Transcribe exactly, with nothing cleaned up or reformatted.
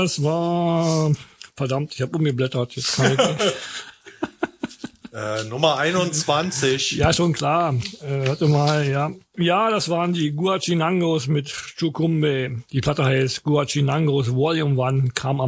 Das war, verdammt, ich habe umgeblättert, jetzt kann ich nicht. Äh, Nummer einundzwanzig. Ja, schon klar. Äh, warte mal, ja. Ja, das waren die Guachinangos mit Chukumbe. Die Platte heißt Guachinangos Volume eins, kam am